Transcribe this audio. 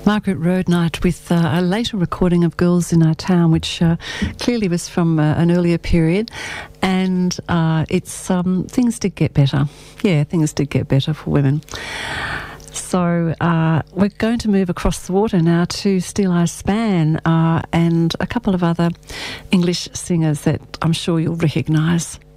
Margaret Road-Knight with a later recording of Girls in Our Town, which clearly was from an earlier period. And it's things did get better. Yeah, things did get better for women. So we're going to move across the water now to Steel Eye Span and a couple of other English singers that I'm sure you'll recognise.